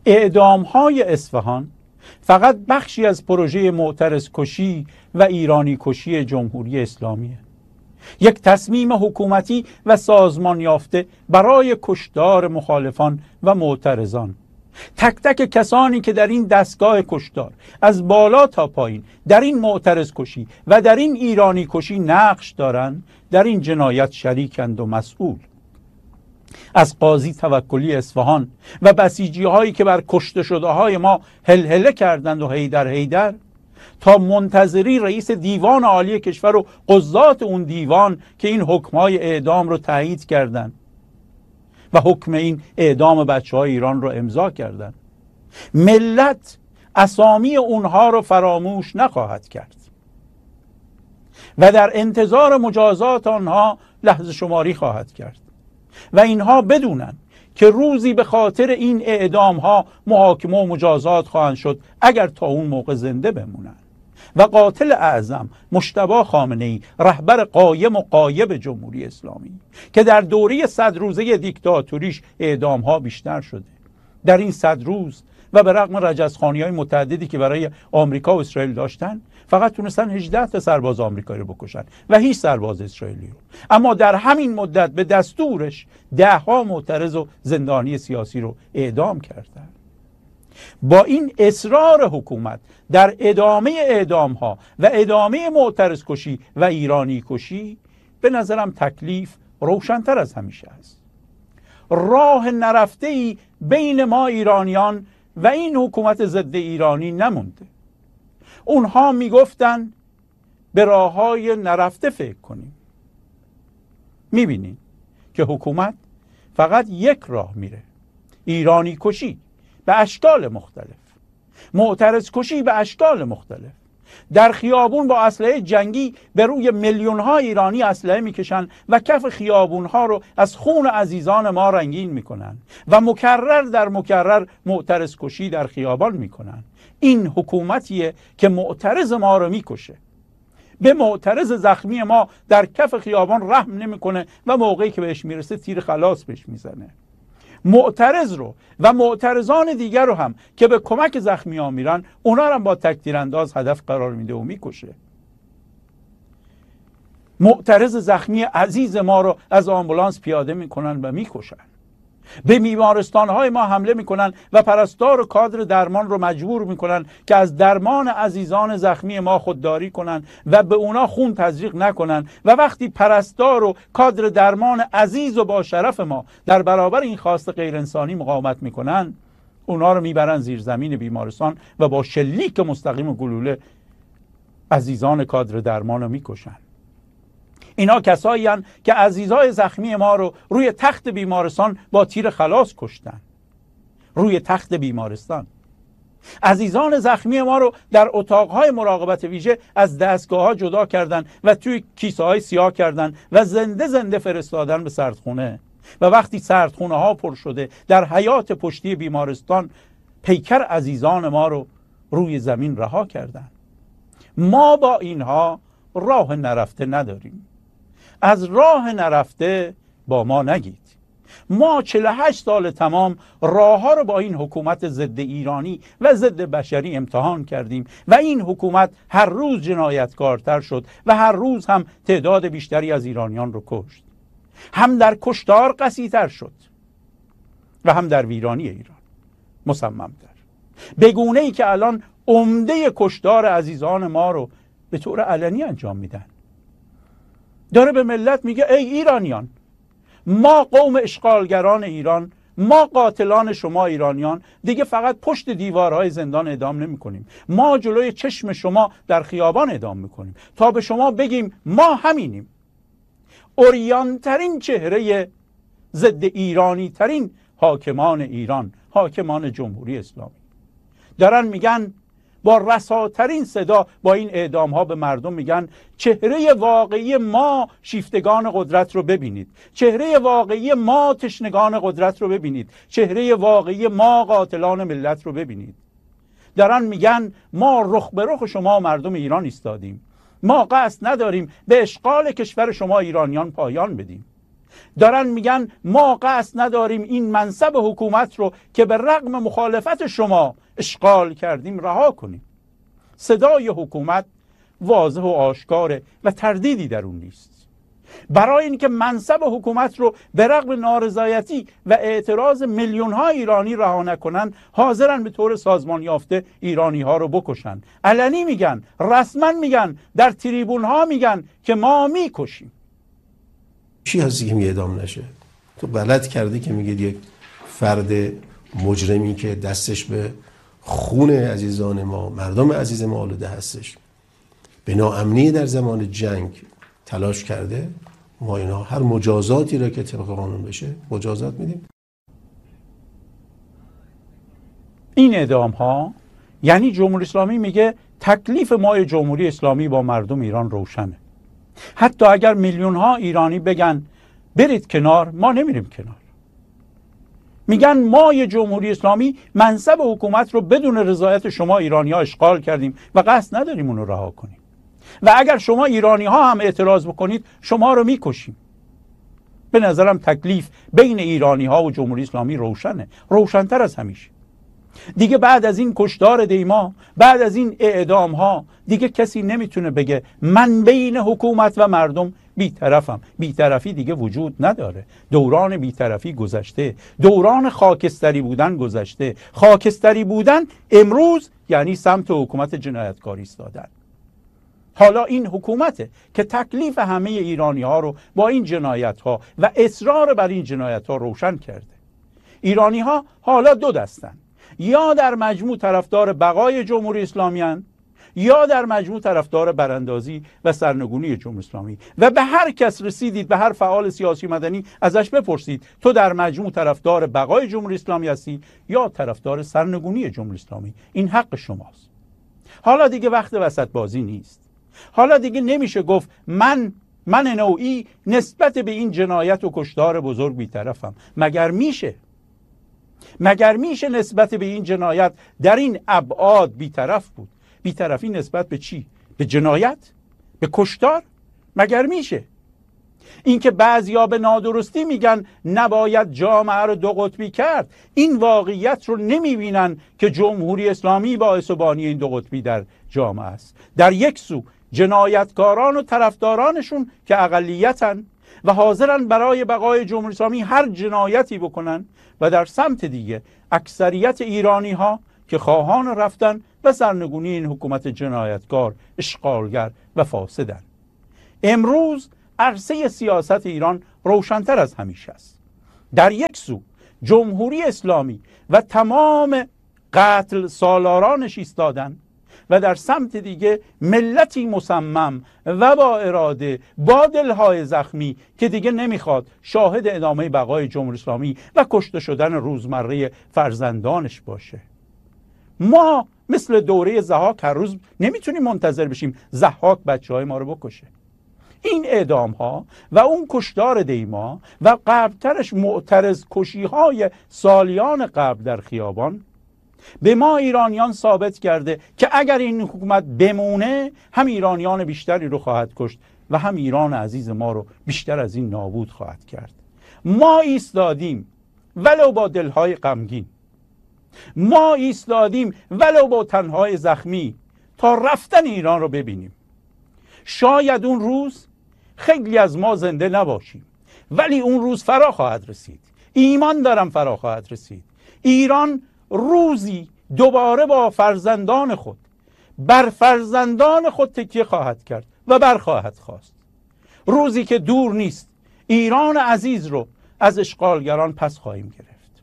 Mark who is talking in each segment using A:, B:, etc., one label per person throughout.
A: اعدام‌های اصفهان فقط بخشی از پروژه معترض کشی و ایرانی کشی جمهوری اسلامیه. یک تصمیم حکومتی و سازمان یافته برای کشتار مخالفان و معترضان. تک تک کسانی که در این دستگاه کشتار از بالا تا پایین در این معترض کشی و در این ایرانی کشی نقش دارند در این جنایت شریکند و مسئول. از قاضی توکلی اصفهان و بسیجی هایی که بر کشته شده های ما هلهله کردند و هیدر تا منتظری رئیس دیوان عالی کشور و قضات اون دیوان که این حکمهای اعدام رو تایید کردند و حکم این اعدام بچه های ایران رو امضا کردند. ملت اسامی اونها رو فراموش نخواهد کرد و در انتظار مجازات آنها لحظه شماری خواهد کرد و اینها بدونن که روزی به خاطر این اعدام ها محاکمه و مجازات خواهند شد اگر تا اون موقع زنده بمونن. و قاتل اعظم مجتبی خامنه‌ای، رهبر قایم و غایب جمهوری اسلامی که در دوره 100 روزه دیکتاتوریش اعدام ها بیشتر شده، در این 100 روز و به رغم رجزخوانی‌های متعددی که برای آمریکا و اسرائیل داشتن فقط تونستن 18 تا سرباز آمریکایی رو بکشن و هیچ سرباز اسرائیلی رو. اما در همین مدت به دستورش 10 معترض و زندانی سیاسی رو اعدام کردن. با این اصرار حکومت در ادامه اعدام ها و ادامه معترض کشی و ایرانی کشی به نظرم تکلیف روشن‌تر از همیشه است. راه نرفته‌ای بین ما ایرانیان و این حکومت ضد ایرانی نمونده. اونها میگفتن به راه‌های نرفته فکر کنیم. میبینین که حکومت فقط یک راه میره: ایرانی کشی به اشکال مختلف، معترض کشی به اشکال مختلف. در خیابون با اسلحه جنگی به روی میلیون‌ها ایرانی اسلحه میکشن و کف خیابون‌ها رو از خون عزیزان ما رنگین میکنن و مکرر در مکرر معترض کشی در خیابان میکنن. این حکومتیه که معترض ما رو میکشه، به معترض زخمی ما در کف خیابان رحم نمیکنه و موقعی که بهش میرسه تیر خلاص بهش میزنه. معترض رو و معترضان دیگر رو هم که به کمک زخمی ها میرن اونا رو هم با تکتیرانداز هدف قرار میده و میکشه. معترض زخمی عزیز ما رو از آمبولانس پیاده میکنن و میکشن. به بیمارستان های ما حمله میکنن و پرستار و کادر درمان رو مجبور میکنن که از درمان عزیزان زخمی ما خودداری کنن و به اونا خون تزریق نکنن و وقتی پرستار و کادر درمان عزیز و با شرف ما در برابر این خواست غیر انسانی مقاومت میکنن، اونا رو میبرن زیر زمین بیمارستان و با شلیک مستقیم و گلوله عزیزان کادر درمان رو میکشن. اینا کسایی هستند که عزیزای زخمی ما رو روی تخت بیمارستان با تیر خلاص کشتن. روی تخت بیمارستان عزیزان زخمی ما رو در اتاقهای مراقبت ویژه از دستگاه‌ها جدا کردن و توی کیسه‌های سیاه کردن و زنده زنده فرستادن به سردخونه و وقتی سردخونه ها پر شده در حیاط پشتی بیمارستان پیکر عزیزان ما رو روی زمین رها کردن. ما با اینها راه نرفته نداریم. از راه نرفته با ما نگید. ما 48 سال تمام راه ها رو با این حکومت ضد ایرانی و ضد بشری امتحان کردیم و این حکومت هر روز جنایتکارتر شد و هر روز هم تعداد بیشتری از ایرانیان رو کشت. هم در کشتار قسی‌تر شد و هم در ویرانی ایران مصمم‌تر. به گونه‌ای که الان عمده کشتار عزیزان ما رو به طور علنی انجام میدن. داره به ملت میگه ای ایرانیان، ما قوم اشغالگران ایران، ما قاتلان شما ایرانیان دیگه فقط پشت دیوارهای زندان اعدام نمی کنیم. ما جلوی چشم شما در خیابان اعدام میکنیم تا به شما بگیم ما همینیم. اوریانترین چهره ضد ایرانی ترین حاکمان ایران، حاکمان جمهوری اسلامی دارن میگن با رساترین صدا با این اعدام ها به مردم میگن چهره واقعی ما شیفتگان قدرت رو ببینید، چهره واقعی ما تشنگان قدرت رو ببینید، چهره واقعی ما قاتلان ملت رو ببینید. دارن میگن ما رخ به رخ شما مردم ایران ایستادیم، ما قصد نداریم به اشغال کشور شما ایرانیان پایان بدیم. دارن میگن ما قصد نداریم این منصب حکومت رو که به رغم مخالفت شما اشغال کردیم رها کنیم. صدای حکومت واضح و آشکاره و تردیدی در اون نیست. برای اینکه منصب حکومت رو به رغم نارضایتی و اعتراض میلیون ها ایرانی رها نکنن، حاضرن به طور سازمان یافته ایرانی ها رو بکشن. علنی میگن، رسما میگن، در تریبون ها میگن که ما میکشیم.
B: چی هستی که میگه اعدام نشه؟ تو غلط کردی که میگه یک فرد مجرمی که دستش به خون عزیزان ما، مردم عزیز ما آلوده هستش، به ناامنی در زمان جنگ تلاش کرده، ما اینا هر مجازاتی را که طبق قانون بشه مجازات میدیم.
A: این اعدام ها یعنی جمهوری اسلامی میگه تکلیف ما جمهوری اسلامی با مردم ایران روشنه. حتی اگر میلیون ها ایرانی بگن برید کنار، ما نمیریم کنار. میگن ما جمهوری اسلامی منصب حکومت رو بدون رضایت شما ایرانی ها اشغال کردیم و قصد نداریم اون رو رها کنیم و اگر شما ایرانی ها هم اعتراض بکنید شما رو میکشیم. به نظرم تکلیف بین ایرانی ها و جمهوری اسلامی روشنه، روشن‌تر از همیشه. دیگه بعد از این کشتار دیما، بعد از این اعدام ها، دیگه کسی نمیتونه بگه من بین حکومت و مردم بی‌طرفم. بی‌طرفی دیگه وجود نداره. دوران بی‌طرفی گذشته، دوران خاکستری بودن گذشته. خاکستری بودن امروز یعنی سمت حکومت جنایتکاری ایستادن. حالا این حکومته که تکلیف همه ایرانی ها رو با این جنایت ها و اصرار بر این جنایت ها روشن کرده. ایرانی ها حالا دو دستن، یا در مجموع طرفدار بقای جمهوری اسلامی هستند یا در مجموع طرفدار براندازی و سرنگونی جمهوری اسلامی. و به هر کس رسیدید، به هر فعال سیاسی مدنی ازش بپرسید تو در مجموع طرفدار بقای جمهوری اسلامی هستی یا طرفدار سرنگونی جمهوری اسلامی. این حق شماست. حالا دیگه وقت وسط بازی نیست. حالا دیگه نمیشه گفت من نوعی نسبت به این جنایت و کشتار بزرگ بی‌طرفم. مگر میشه نسبت به این جنایت در این ابعاد بی‌طرف بود؟ بی‌طرفی نسبت به چی؟ به جنایت؟ به کشتار؟ مگر میشه؟ اینکه بعضیا به نادرستی میگن نباید جامعه رو دو قطبی کرد، این واقعیت رو نمیبینن که جمهوری اسلامی باعث و بانی این دو قطبی در جامعه است. در یک سو جنایتکاران و طرفدارانشون که اقلیتن و حاضرن برای بقای جمهوری اسلامی هر جنایتی بکنن، و در سمت دیگه اکثریت ایرانی ها که خواهان رفتن و سرنگونی این حکومت جنایتکار، اشغالگر و فاسدن. امروز عرصه سیاست ایران روشن‌تر از همیشه است. در یک سو جمهوری اسلامی و تمام قتل سالارانش ایستادن و در سمت دیگه ملتی مصمم و با اراده، با دلهای زخمی که دیگه نمیخواد شاهد ادامه بقای جمهوری اسلامی و کشته شدن روزمره فرزندانش باشه. ما مثل دوره ضحاک هر روز نمیتونیم منتظر بشیم ضحاک بچهای ما رو بکشه. این اعدام ها و اون کشتار دیما و قبلترش معترض کشی های سالیان قبل در خیابان به ما ایرانیان ثابت کرده که اگر این حکومت بمونه هم ایرانیان بیشتری رو خواهد کشت و هم ایران عزیز ما رو بیشتر از این نابود خواهد کرد. ما ایستادیم ولو با دلهای غمگین، ما ایستادیم ولو با تنهای زخمی تا رفتن ایران رو ببینیم. شاید اون روز خیلی از ما زنده نباشیم، ولی اون روز فرا خواهد رسید. ایمان دارم فرا خواهد رسید. ایران روزی دوباره با فرزندان خود بر فرزندان خود تکیه خواهد کرد و برخواهد خواست. روزی که دور نیست ایران عزیز رو از اشغالگران پس خواهیم گرفت.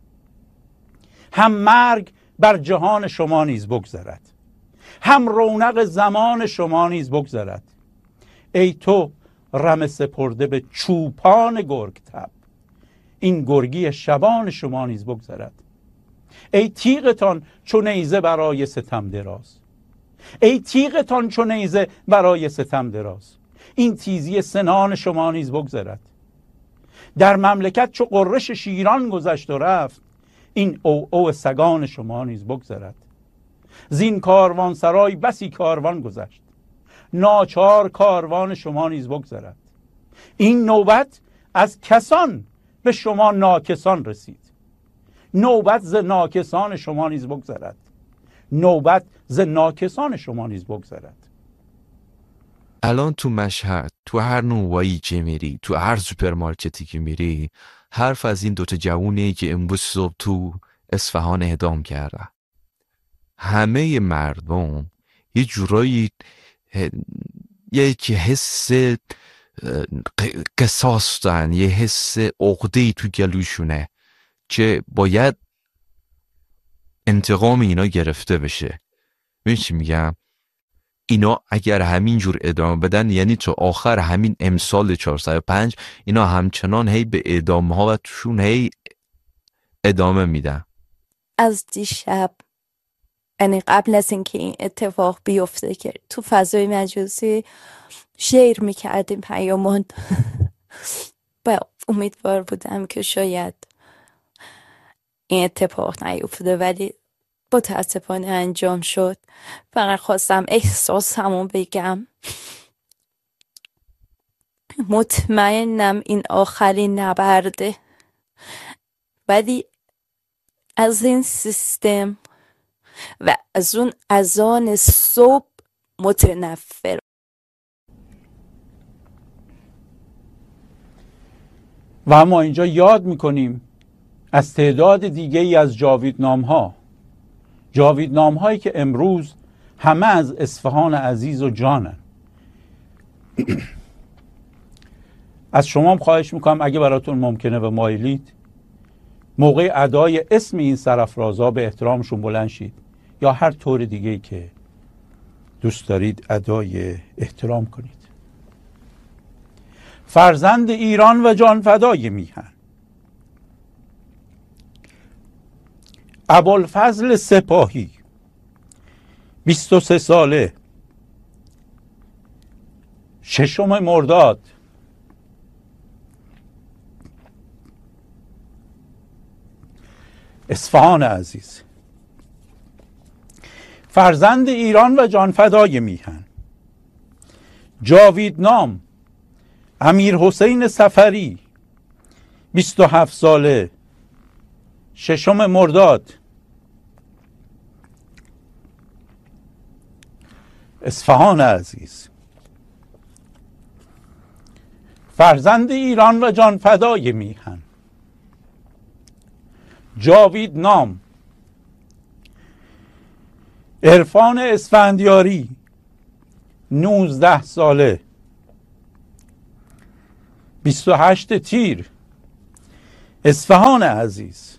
A: هم مرگ بر جهان شما نیز بگذرد، هم رونق زمان شما نیز بگذرد. ای تو رم سپرده به چوپان گرگ تب، این گرگی شبان شما نیز بگذرد. ای تیغتان چو نیزه برای ستم دراز، ای تیغتان چو نیزه برای ستم دراز، این تیزی سنان شما نیز بگذرد. در مملکت چو قرش شیران گذشت و رفت، این او سگان شما نیز بگذرد. زین کاروان سرای بسی کاروان گذشت، ناچار کاروان شما نیز بگذرد. این نوبت از کسان به شما ناکسان رسید. نوبت ز ناکسان شما نیز بگذرد. نوبت ز ناکسان شما نیز بگذرد.
C: الان تو مشهد، تو هر نونوایی که میری، تو هر سوپرمارکتی که میری، حرف از این دوتا جوونی که امروز صبح تو اصفهان اعدام کرده. همه مردم یه جورایی یه حس قصاص دارن، یه حس عقده‌ای تو گلوشونه که باید انتقام اینا گرفته بشه. می‌دونی چی میگم؟ اینا اگر همینجور ادامه بدن، یعنی تا آخر همین امسال 405 اینا همچنان هی به اعدام ها و توشون هی ادامه میدن.
D: از دیشب، یعنی قبل از اینکه این اتفاق بیفته، که تو فضای مجازی شیر میکردیم پیامون و امیدوار بودم که شاید این اتفاق نیفته، ولی متاسفانه انجام شد. فقط خواستم احساسمو بگم. مطمئنم این آخرین نبرده، ولی از این سیستم و از اون اذان صبح متنفر.
A: و ما اینجا یاد میکنیم از تعداد دیگه ای از جاویدنام ها، جاویدنام هایی که امروز همه از اصفهان عزیز و جانن. از شما هم خواهش میکنم اگه براتون ممکنه و مایلید، موقع ادای اسم این سرافرازها به احترامشون بلند شید، یا هر طور دیگه‌ای که دوست دارید ادای احترام کنید. فرزند ایران و جانفدای میهن، ابوالفضل سپاهی، 23 ساله، 6 مرداد اصفهان عزیز. فرزند ایران و جانفدای میهن، جاویدنام امیر حسین سفری، 27 ساله، 6 مرداد اصفهان عزیز. فرزند ایران و جانفدای میهن، جاویدنام عرفان اسفندیاری، 19 ساله، 28 تیر اصفهان عزیز.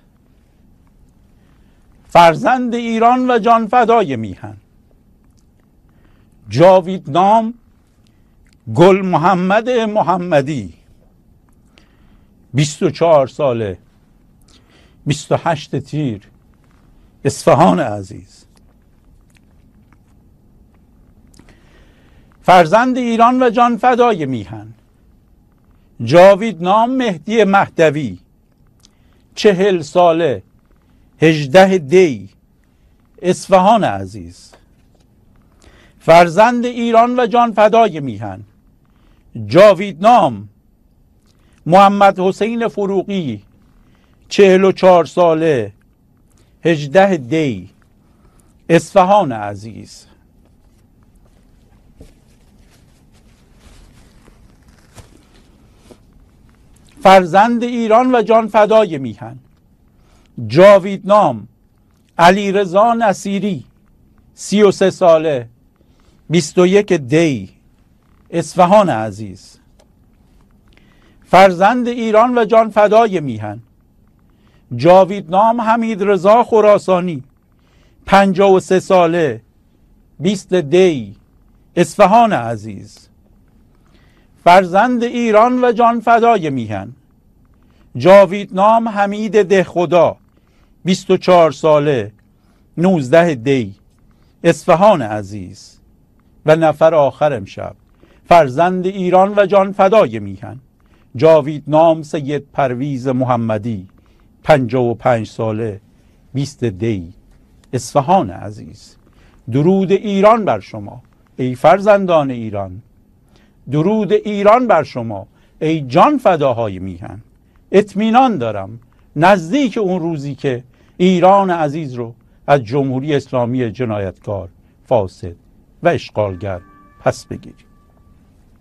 A: فرزند ایران و جانفدای میهن، جاویدنام گل محمد محمدی، 24 ساله، 28 تیر اصفهان عزیز. فرزند ایران و جانفدای میهن، جاویدنام مهدی مهدوی، 40 ساله، 18 دی اصفهان عزیز. فرزند ایران و جانفدای میهن، جاویدنام محمد حسین فروغی، 44 ساله، 18 دی اصفهان عزیز. فرزند ایران و جانفدای میهن، جاویدنام علیرضا نصیری، 33 ساله، 21 دی اصفهان عزیز. فرزند ایران و جانفدای میهن، جاویدنام حمید رضا خراسانی، 53 ساله، 20 دی اصفهان عزیز. فرزند ایران و جانفدای میهن، جاویدنام حمید دهخدا، 24 ساله، 19 دی اصفهان عزیز. و نفر آخر امشب، فرزند ایران و جانفدای میهن، جاویدنام سید پرویز محمدی، 55 ساله، 20 دی اصفهان عزیز. درود ایران بر شما ای فرزندان ایران، درود ایران بر شما ای جان فداهای میهن، اطمینان دارم نزدیک اون روزی که ایران عزیز رو از جمهوری اسلامی جنایتکار، فاسد و اشغالگر پس بگیریم.